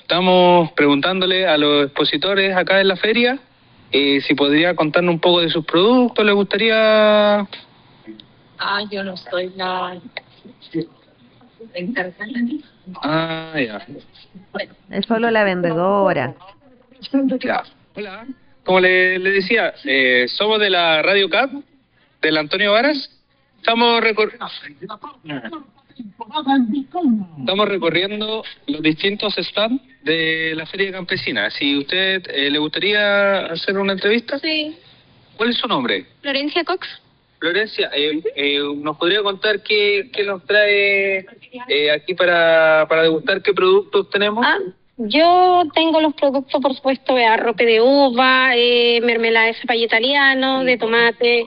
Estamos preguntándole a los expositores acá en la feria si podría contarnos un poco de sus productos. ¿Le gustaría? Yo no soy la encargada. Ya. Bueno, Es solo la vendedora. Ya. Hola. Como le decía, somos de la Radio CAP, del Antonio Varas. Estamos recorriendo los distintos stands de la Feria Campesina. Si usted le gustaría hacer una entrevista. sí. ¿Cuál es su nombre? Florencia Cox. Florencia, ¿nos podría contar qué nos trae aquí para degustar qué productos tenemos? Yo tengo los productos, por supuesto, de arrope de uva, mermelada de zapallo italiano, de tomate,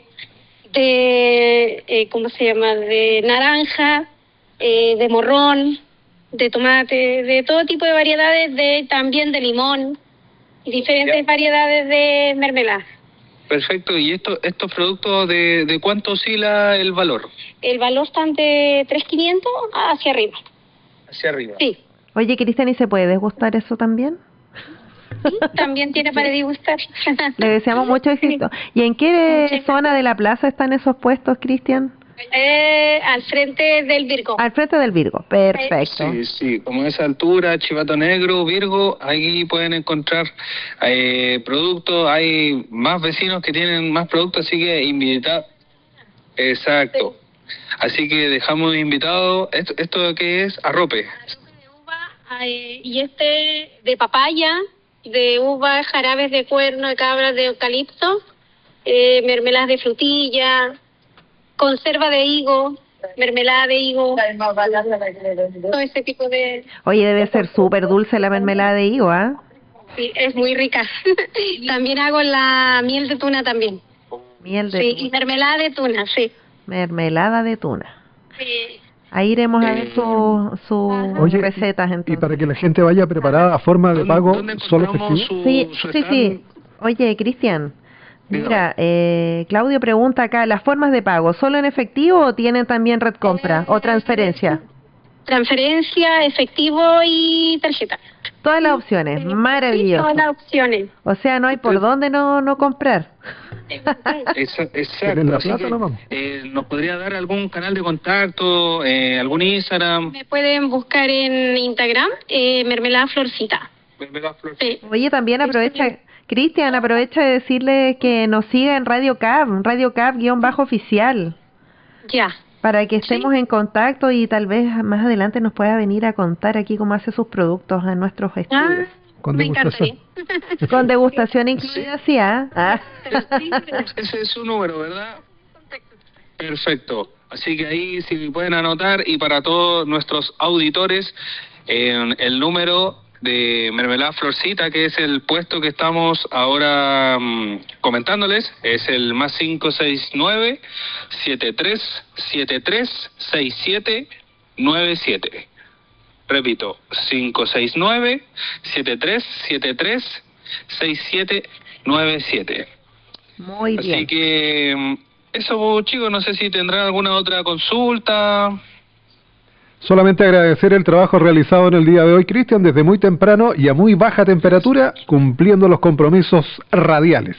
de, ¿cómo se llama?, de naranja, de morrón, de tomate, de todo tipo de variedades, también de limón y diferentes variedades de mermelada. Perfecto, ¿y estos productos de cuánto oscila el valor? El valor está de 3.500 hacia arriba. Hacia arriba. Sí. Oye, Cristian, ¿y se puede degustar eso también? Sí, también tiene para degustar. Le deseamos mucho éxito. ¿Y en qué zona de la plaza están esos puestos, Cristian? Al frente del Virgo. Al frente del Virgo, perfecto. Sí, como a esa altura, Chivato Negro, Virgo, ahí pueden encontrar productos, hay más vecinos que tienen más productos, así que invitados. Exacto. Sí. Así que dejamos invitado, ¿esto qué es? Arrope. Arrope de uva, y de papaya, de uva, jarabes de cuerno, de cabra, de eucalipto, mermeladas de frutilla, conserva de higo, mermelada de higo, todo ese tipo de... Oye, debe ser súper dulce la mermelada de higo, ¿ah? Sí, es muy rica. También hago la miel de tuna también. Miel de tuna. Sí, y mermelada de tuna, sí. Mermelada de tuna. Sí. Ahí iremos a ver sus recetas entonces. Y para que la gente vaya preparada a forma de pago, ¿solo efectivo? Sí. Oye, Cristian, mira, Claudio pregunta acá, ¿las formas de pago solo en efectivo o tienen también red compra o transferencia? Transferencia, efectivo y tarjeta. Todas las opciones, maravilloso. Todas las opciones. O sea, no hay por dónde no comprar. Exacto. La plata, no vamos. ¿Nos podría dar algún canal de contacto, algún Instagram? Me pueden buscar en Instagram, Mermelada Florcita. Mermelada Florcita. Sí. Oye, también aprovecha, Cristian, aprovecha de decirle que nos siga en Radio Cap-oficial. Ya. Para que estemos en contacto y tal vez más adelante nos pueda venir a contar aquí cómo hace sus productos en nuestros estudios. Con degustación. Con degustación incluida, sí, Ese es su número, ¿verdad? Perfecto. Así que ahí si pueden anotar, y para todos nuestros auditores, el número de Mermelada Florcita, que es el puesto que estamos ahora comentándoles, es el más 569-7373-6797. Repito, 569-7373-6797. Muy bien. Así que eso, chicos, no sé si tendrán alguna otra consulta. Solamente agradecer el trabajo realizado en el día de hoy, Cristian, desde muy temprano y a muy baja temperatura, cumpliendo los compromisos radiales.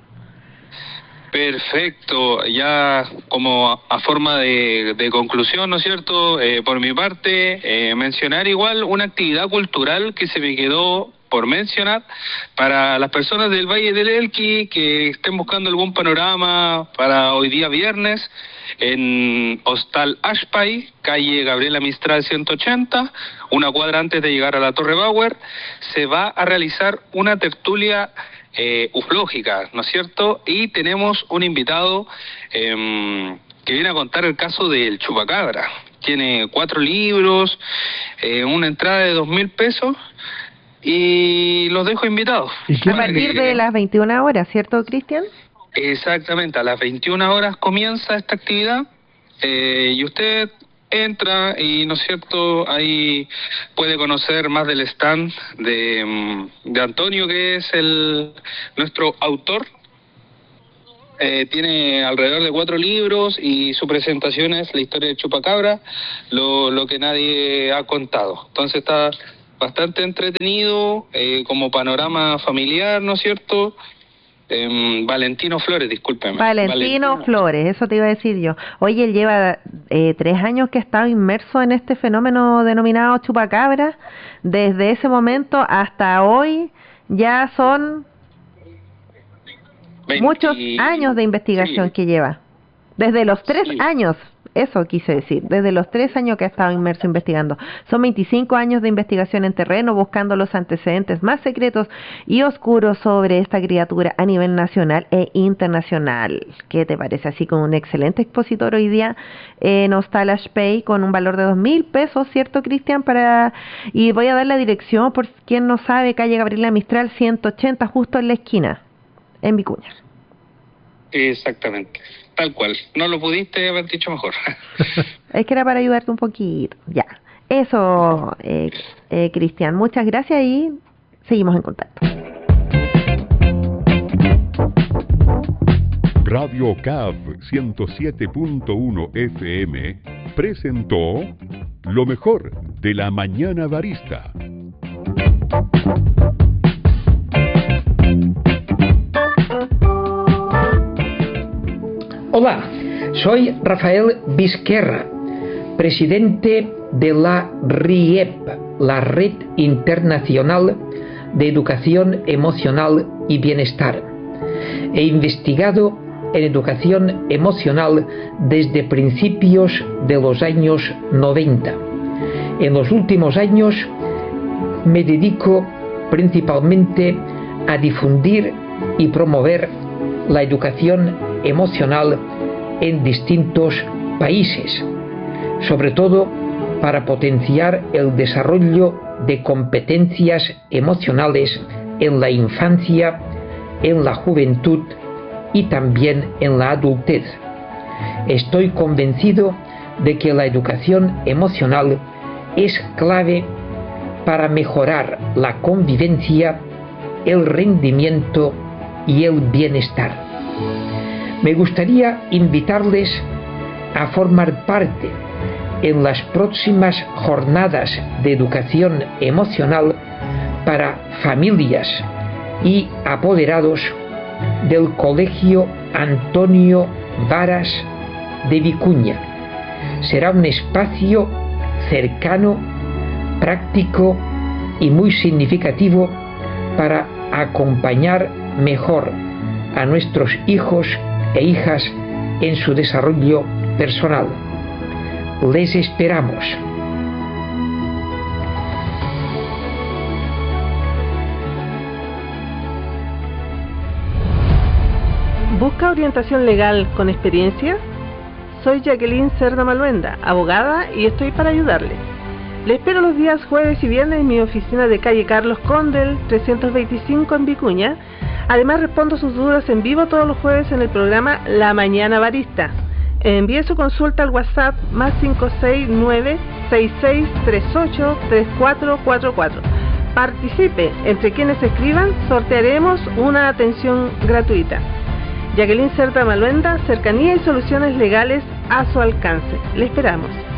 Perfecto, ya como a forma de conclusión, ¿no es cierto? Por mi parte, mencionar igual una actividad cultural que se me quedó por mencionar para las personas del Valle del Elqui que estén buscando algún panorama para hoy día viernes. En Hostal Ashpay, calle Gabriela Mistral 180, una cuadra antes de llegar a la Torre Bauer, se va a realizar una tertulia ufológica, ¿no es cierto? Y tenemos un invitado que viene a contar el caso del Chupacabra. Tiene 4 libros, una entrada de 2.000 pesos, y los dejo invitados. A partir de las 21 horas, ¿cierto, Cristian? Exactamente, a las 21 horas comienza esta actividad, y usted entra y, ¿no es cierto?, ahí puede conocer más del stand de Antonio, que es nuestro autor. Tiene alrededor de 4 libros y su presentación es la historia de Chupacabra, lo que nadie ha contado. Entonces está bastante entretenido, como panorama familiar, ¿no es cierto? Valentino Flores, discúlpeme. Valentino Flores, eso te iba a decir yo. Oye, él lleva 3 años que ha estado inmerso en este fenómeno denominado chupacabra. Desde ese momento hasta hoy ya son muchos años de investigación que lleva. Desde los 3 años, eso quise decir, desde los 3 años que ha estado inmerso investigando. Son 25 años de investigación en terreno, buscando los antecedentes más secretos y oscuros sobre esta criatura a nivel nacional e internacional. ¿Qué te parece? Así con un excelente expositor hoy día en Hostal Pay con un valor de 2.000 pesos, ¿cierto, Cristian? Y voy a dar la dirección, por quien no sabe, calle Gabriela Mistral 180, justo en la esquina, en Vicuña. Exactamente, tal cual. No lo pudiste haber dicho mejor. Es que era para ayudarte un poquito. Ya. Eso, Cristian. Muchas gracias y seguimos en contacto. Radio CAV 107.1 FM presentó lo mejor de la mañana barista. Hola, soy Rafael Vizquerra, presidente de la RIEP, la Red Internacional de Educación Emocional y Bienestar. He investigado en educación emocional desde principios de los años 90. En los últimos años me dedico principalmente a difundir y promover la educación emocional en distintos países, sobre todo para potenciar el desarrollo de competencias emocionales en la infancia, en la juventud y también en la adultez. Estoy convencido de que la educación emocional es clave para mejorar la convivencia, el rendimiento y el bienestar. Me gustaría invitarles a formar parte en las próximas jornadas de educación emocional para familias y apoderados del Colegio Antonio Varas de Vicuña. Será un espacio cercano, práctico y muy significativo para acompañar mejor a nuestros hijos e hijas en su desarrollo personal. Les esperamos. ¿Busca orientación legal con experiencia? Soy Jacqueline Cerda Maluenda, abogada, y estoy para ayudarle. Le espero los días jueves y viernes en mi oficina de calle Carlos Condel 325 en Vicuña. Además respondo sus dudas en vivo todos los jueves en el programa La Mañana Barista. Envíe su consulta al WhatsApp +569-6638-3444. Participe, entre quienes escriban sortearemos una atención gratuita. Jacqueline Cerda Maluenda, cercanía y soluciones legales a su alcance. Le esperamos.